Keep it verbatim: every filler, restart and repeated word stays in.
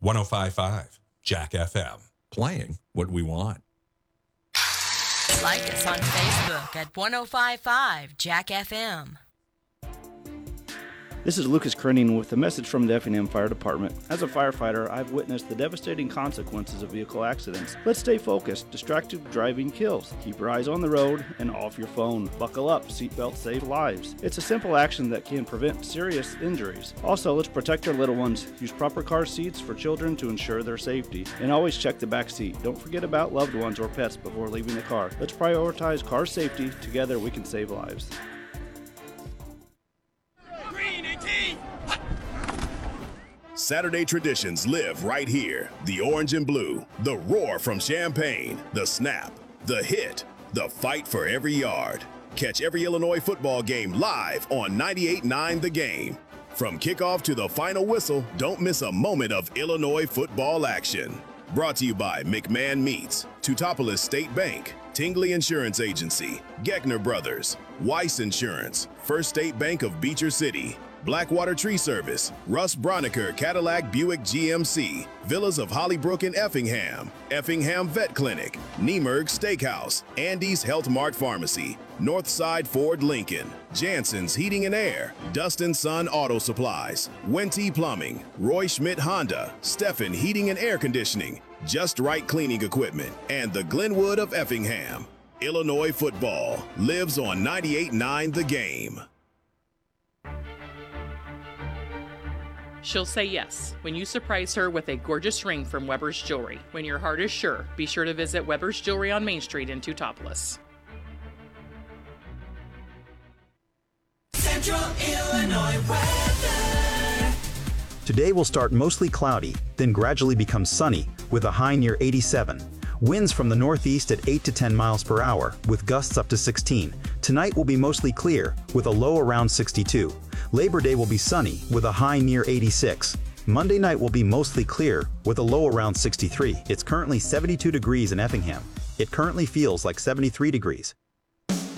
one oh five point five Jack F M. Playing what we want. Like us on Facebook at one oh five point five Jack F M. This is Lucas Krenning with a message from the Effingham Fire Department. As a firefighter, I've witnessed the devastating consequences of vehicle accidents. Let's stay focused. Distracted driving kills. Keep your eyes on the road and off your phone. Buckle up. Seatbelts save lives. It's a simple action that can prevent serious injuries. Also, let's protect our little ones. Use proper car seats for children to ensure their safety. And always check the back seat. Don't forget about loved ones or pets before leaving the car. Let's prioritize car safety. Together, we can save lives. Saturday traditions live right here. The orange and blue, the roar from Champaign, the snap, the hit, the fight for every yard. Catch every Illinois football game live on ninety-eight point nine The Game. From kickoff to the final whistle, don't miss a moment of Illinois football action. Brought to you by McMahon Meats, Teutopolis State Bank, Tingley Insurance Agency, Geckner Brothers, Weiss Insurance, First State Bank of Beecher City, Blackwater Tree Service, Russ Broniker Cadillac Buick G M C, Villas of Hollybrook and Effingham, Effingham Vet Clinic, Niemerg Steakhouse, Andy's Health Mart Pharmacy, Northside Ford Lincoln, Jansen's Heating and Air, Dustin Sun Auto Supplies, Wente Plumbing, Roy Schmidt Honda, Steffen Heating and Air Conditioning, Just Right Cleaning Equipment, and the Glenwood of Effingham. Illinois football lives on ninety-eight point nine The Game. She'll say yes when you surprise her with a gorgeous ring from Weber's Jewelry. When your heart is sure, be sure to visit Weber's Jewelry on Main Street in Teutopolis. Central Illinois weather. Today will start mostly cloudy, then gradually become sunny with a high near eighty-seven. Winds from the northeast at eight to ten miles per hour with gusts up to sixteen. Tonight will be mostly clear with a low around sixty-two. Labor Day will be sunny with a high near eighty-six. Monday night will be mostly clear with a low around sixty-three. It's currently seventy-two degrees in Effingham. It currently feels like seventy-three degrees.